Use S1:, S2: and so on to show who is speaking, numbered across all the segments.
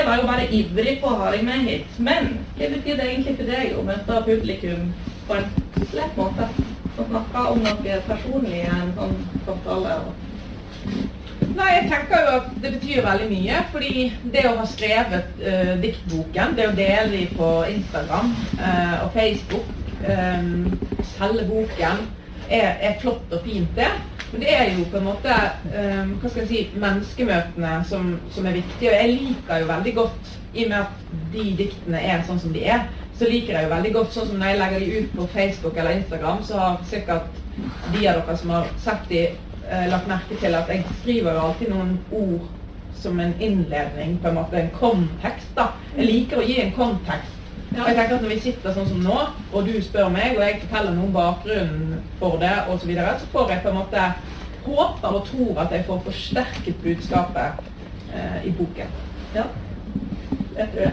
S1: var jo bare ivrig på å ha deg med hit, men hva betyr det egentlig for deg å møte publikum på en lett måte? Å snakke om noe personlig i en sånn samtale?
S2: Nei, jeg tenker jo at det betyr veldig mye, fordi det å ha skrevet diktboken, det å dele de på Instagram og Facebook, selge boken, er flott og fint det. Men det er jo på en måte, hva skal jeg si, menneskemøtene som er viktige, og jeg liker jo veldig godt, i og med at de diktene er sånn som de er, så liker jeg jo veldig godt, sånn som når jeg legger de ut på Facebook eller Instagram, så har sikkert de av dere som har sett de, lagt merke til at jeg skriver jo alltid noen ord som en innledning, på en måte en kontekst da. Jeg liker å gi en kontekst. Og jeg tenker at når vi sitter sånn som nå, og du spør meg, og jeg forteller noen bakgrunnen for det, og så videre, så får jeg på en måte håper og tror at jeg får forsterket budskapet i boken.
S1: Ja, jeg tror det.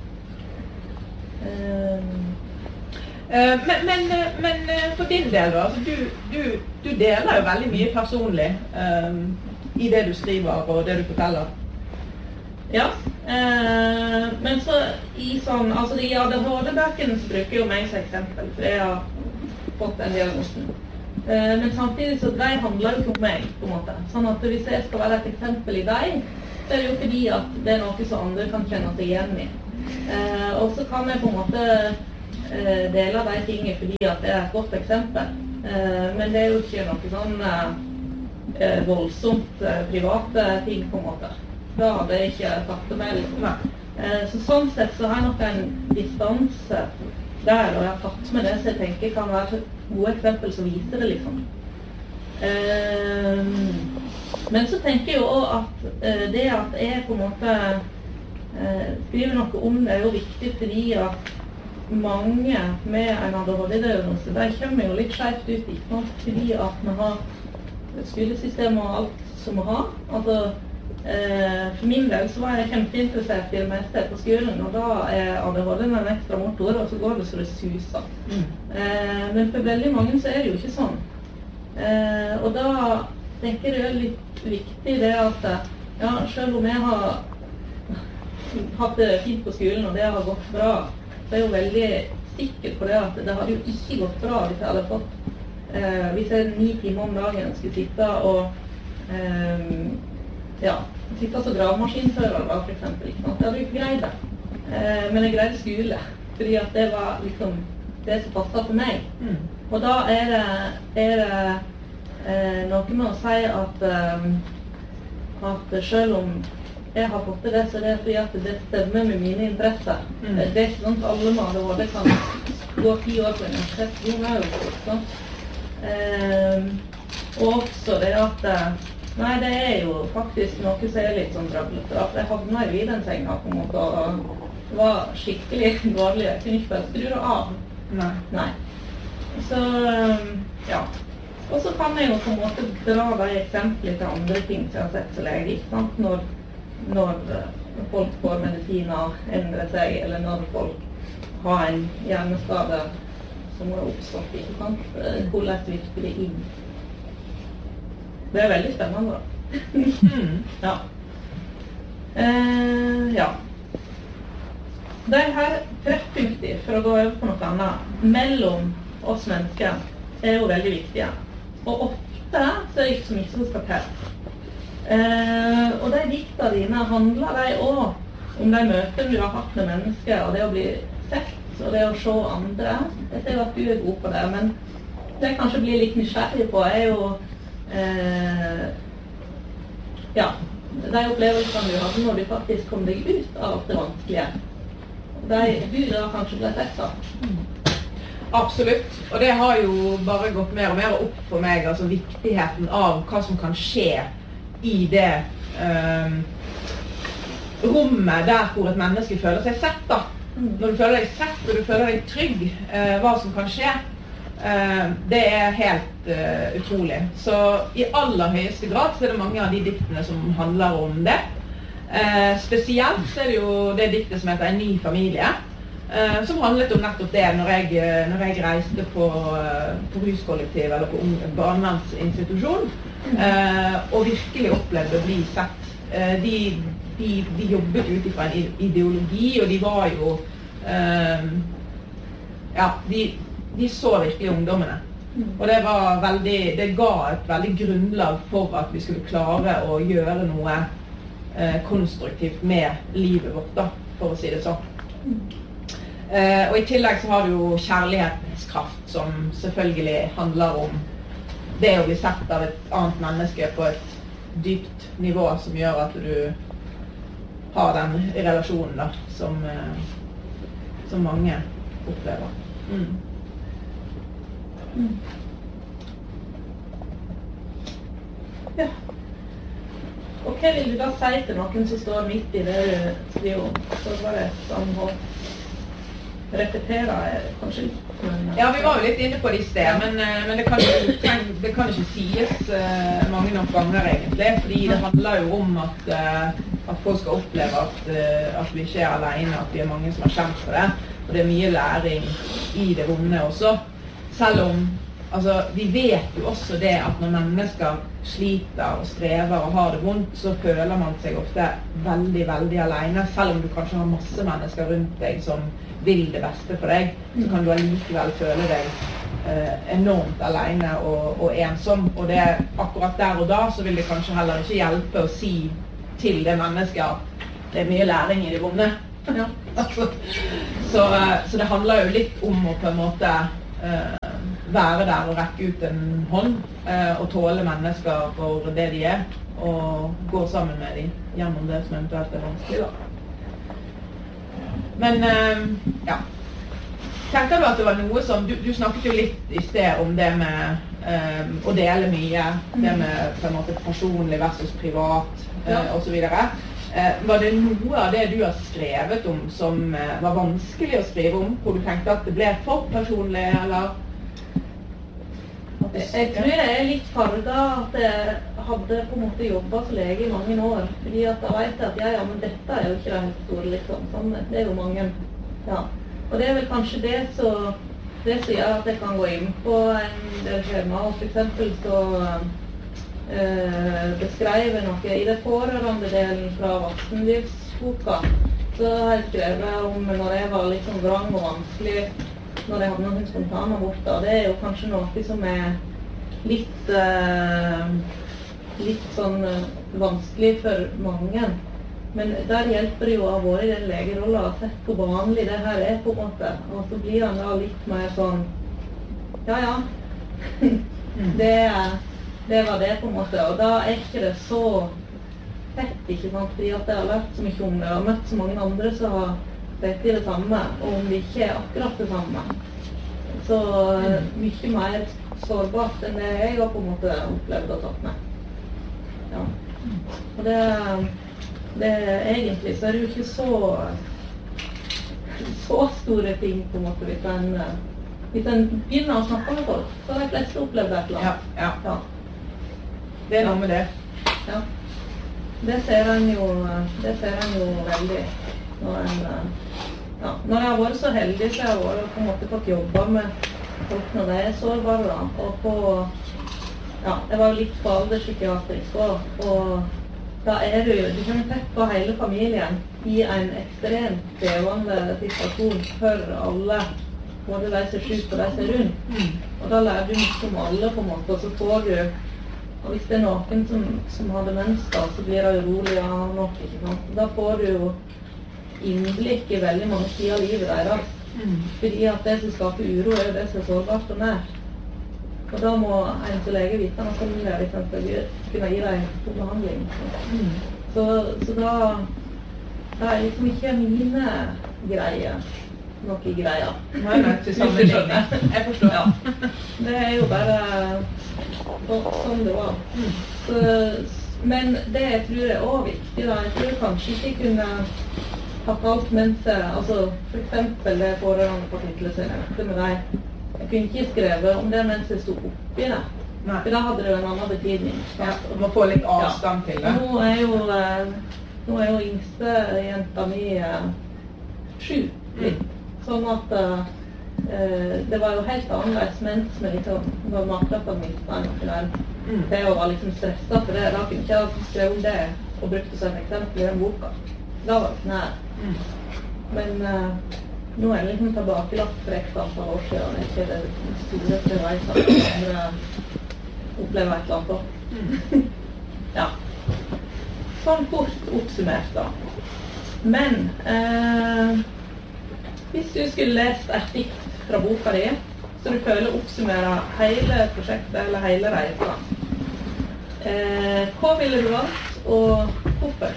S2: Men for din del da, altså du deler jo veldig mye personlig i det du skriver og det du forteller.
S1: Ja, men så i sånn, altså de ADHD-bøkene så bruker jo meg som eksempel, for jeg har fått en diagnosen. Men samtidig så de handler jo ikke om meg, på en måte. Sånn at hvis jeg skal være et eksempel i deg, så er det jo fordi at det er noe som andre kan kjenne seg igjen i. Og så kan jeg på en måte dele de tingene fordi at det er et godt eksempel. Men det er jo ikke noe sånn voldsomt private ting på en måte. Da hadde jeg ikke tatt det med. Så sånn sett så har jeg nok en distanse der, og jeg har tatt med det, så jeg tenker kan være et gode eksempel som viser det liksom. Men så tenker jeg jo også at det at jeg på en måte skriver noe om det er jo viktig fordi at mange med en ADHD-diagnose, de kommer jo litt skjevt ut, ikke sant? Fordi at vi har skolesystem og alt som vi har. Altså, for min del så var jeg kjempeinteressert i det meste på skolen, og da er ADHD en ekstra motor, og så går det så det suser. Men for veldig mange så er det jo ikke sånn. Og da tenker jeg det er litt viktig det at, ja, selv om jeg har hatt det fint på skolen, og det har gått bra, så er jeg jo veldig sikker på det at det hadde jo ikke gått bra hvis jeg hadde fått hvis jeg 9 timer om dagen skulle sitte og sitte som gravemaskinfører da, for eksempel, ikke sant? Jeg hadde jo ikke greid det. Men jeg greide skole, fordi at det var liksom det som passet for meg. Og da er det noe med å si at selv om jeg har fått til det, så det er fordi at det stemmer med mine interesser. Det er ikke sånn at alle med ADHD kan gå 10 år på universitet. Jo, det er jo sånn. Og også det at nei, det er jo faktisk noe som er litt sånn drøblete. At jeg havna i Vidensenga på en måte og var skikkelig dårlig. Jeg kunne ikke bare skru det av. Nei. Så, ja. Og så kan jeg jo på en måte dra de eksempler til andre ting som jeg har sett som lege, ikke sant? Når folk får medisiner endre seg, eller når folk har en hjerneskade som har oppstått, ikke sant? Hvordan virker det inn? Det er veldig spennende da. Ja. De her treffpunkter, for å gå over på noe annet, mellom oss mennesker er jo veldig viktige. Og ofte så er det ikke så mye som skal til. Og de dikta dine handler de også om de møter du har hatt med mennesker, og det å bli sett, og det å se andre. Jeg ser at du er god på det, men det jeg kanskje blir litt nysgjerrig på er jo de opplevelsene du hadde når du faktisk kom deg ut av det vanskelige. Du da kanskje ble sett da.
S2: Absolutt, og det har jo bare gått mer og mer opp for meg, altså viktigheten av hva som kan skje i det rommet der hvor et menneske føler seg sett da. Når du føler deg sett og du føler deg trygg, hva som kan skje, det er helt utrolig. Så i aller høyeste grad så er det mange av de diktene som handler om det. Spesielt så er det jo det diktet som heter En ny familie, som handlet om nettopp det når jeg reiste på huskollektiv eller på barnevernsinstitusjon, og virkelig opplevde å bli sett de jobbet ut fra en ideologi, og de var jo de så virkelig ungdommene. Og det ga et veldig grunnlag for at vi skulle klare å gjøre noe konstruktivt med livet vårt, da, for å si det sånn. Og i tillegg så har du jo kjærlighetens kraft, som selvfølgelig handler om det å bli sett av et annet menneske på et dypt nivå, som gjør at du har den relasjonen da, som mange opplever.
S1: Ja. Og hva vil du da si til noen som står midt i det du skriver om? Så var det samhold. Repetere kanskje litt.
S2: Ja, vi var jo litt inne på det i sted, men det kan ikke sies mange nok ganger egentlig, fordi det handler jo om at folk skal oppleve at vi ikke alene, at vi mange som har kjent på det, og det mye læring i det vonde også. Selv om, vi vet jo også det at når mennesker sliter og strever og har det vondt, så føler man seg ofte veldig, veldig alene. Selv om du kanskje har masse mennesker rundt deg som vil det beste for deg, så kan du allikevel føle deg enormt alene og ensom. Og det akkurat der og da, så vil det kanskje heller ikke hjelpe å si til det mennesket at det mye læring i det vonde. Ja. Så det handler jo litt om å på en måte være der og rekke ut en hånd og tåle mennesker for det de og gå sammen med dem gjennom det som eventuelt vanskelig da. Men tenker du at det var noe som du snakket jo litt i sted om det med å dele mye, det med på en måte personlig versus privat og så videre. Var det noe av det du har skrevet om som var vanskelig å skrive om, hvor du tenkte at det ble for personlig, eller?
S1: Jeg tror jeg litt farget at jeg hadde på en måte jobbet som lege i mange år, fordi at da vet jeg at men dette jo ikke det helt store, liksom. Sånn, det jo mange, ja. Og det vel kanskje det som gjør at jeg kan gå inn på en del skjemaer. For eksempel så beskrev jeg noe i det pårørende delen fra voksenlivsboka. Så har jeg skrevet om når jeg var litt sånn vrang og vanskelig, når jeg hadde noen spontane aborter. Det jo kanskje noe som litt sånn vanskelig for mange. Men der hjelper det jo å ha vært i den legerollen og sett hvor vanlig det her på en måte. Og så blir han da litt mer sånn, ja, det var det på en måte. Og da ikke det så fett, ikke sant? Fordi at jeg har lært så mye om det, og har møtt så mange andre som har sett i det samme, og om det ikke akkurat det samme. Så mye mer sårbart enn det jeg har på en måte opplevd og tatt med. Ja. Og det egentlig så det jo ikke så store ting på en måte hvis en begynner å snakke med folk, så har de fleste opplevd et eller annet.
S2: Ja. Det noe med det.
S1: Ja. Det ser en jo veldig når jeg har vært så heldig, så jeg har på en måte fått jobbe med folk når de sårbare, og jeg var jo litt på alderspsykiatrisk også, og da du kan tett på hele familien i en ekstremt krevende situasjon for alle, både de som er syke og de som er rundt. Og da lærer du mye om alle på en måte, og så får du, og hvis det noen som har demens da, så blir det urolig av noe, ikke sant? Da får du jo innblikk i veldig mange sider av livet deres. Fordi at det som skaper uro jo det som sårbart og nært. Og da må en som lege vite noe om det, liksom, for å kunne gi deg god behandling. Så da liksom ikke mine greier noe greier.
S2: Nei, til sammenligning. Jeg forstår.
S1: Ja. Det jo bare sånn det var. Men det jeg tror også viktig da, jeg tror kanskje ikke kunne hatt alt mens for eksempel det pårørende kapitlet som jeg nevnte med deg. Jeg kunne ikke skrevet om det mens jeg stod oppi det. For da hadde det jo en annen betydning.
S2: Ja, du må få litt avstand til det.
S1: Nå er jo yngste jenta mi 7 litt. Sånn at det var jo helt annerledes mens vi liksom var matret på mitt det og var liksom stresset for det. Da kunne ikke jeg skrevet om det og brukte som eksempel i den boka. Da var det nær. Men nå det liksom tilbakelagt for x antall år siden, og ikke det store reisen andre opplever et eller annet på. Ja. Sånn kort oppsummert da. Men hvis du skulle lest et dikt fra boka di, så du føler oppsummerer hele prosjektet eller hele reisen, hva ville du valgt, og hvorfor?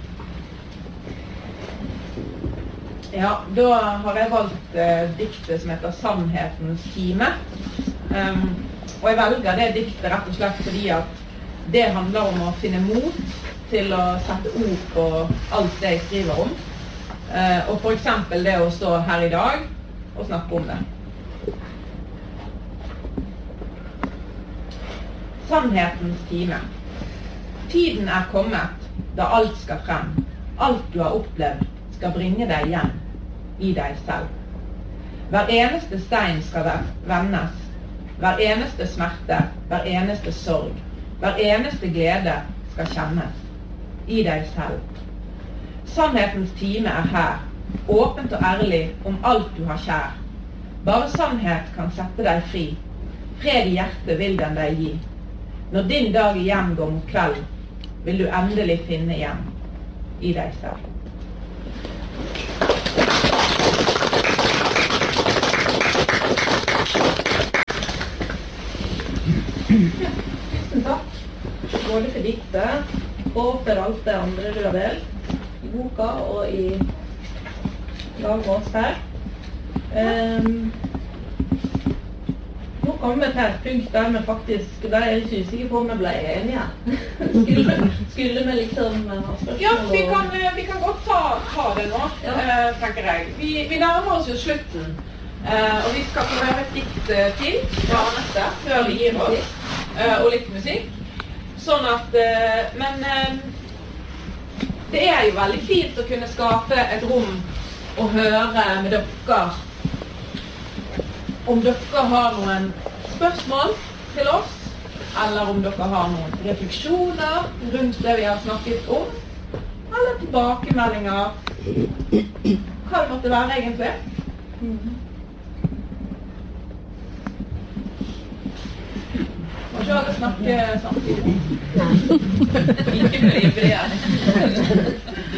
S2: Ja, da har jeg valgt diktet som heter Sannhetens time. Og jeg velger det diktet rett og slett fordi at det handler om å finne mot til å sette ord på alt det jeg skriver om. Og for eksempel det å stå her i dag og snakke om det. Sannhetens time. Tiden kommet da alt skal frem. Alt du har opplevd skal bringe deg hjem i deg selv. Hver eneste stein skal vendes. Hver eneste smerte, hver eneste sorg, hver eneste glede skal kjennes i deg selv. Sannhetens time her, åpent og ærlig om alt du har kjær. Bare sannhet kan sette deg fri. Fred i hjertet vil den deg gi. Når din dag igjen går mot kveld, vil du endelig finne hjem i deg selv.
S1: Tusen takk, både for diktet og for alt det andre du har delt i boka og i lag med oss her. Nå kommer vi til et punkt der vi faktisk, der er litt usikker på om vi ble enige. Skulle vi liksom ha spørsmål?
S2: Ja, vi kan godt ta det nå, tenker jeg. Vi nærmer oss jo slutten. Og vi skal få høre et dikt til fra Anette før vi gir oss, og litt musikk. Sånn at, men det jo veldig fint å kunne skape et rom og høre med dere om dere har noen spørsmål til oss, eller om dere har noen refleksjoner rundt det vi har snakket om, eller tilbakemeldinger, hva det måtte være egentlig. Må ikke alle snakke samtidig. Nei. Ikke bli bred.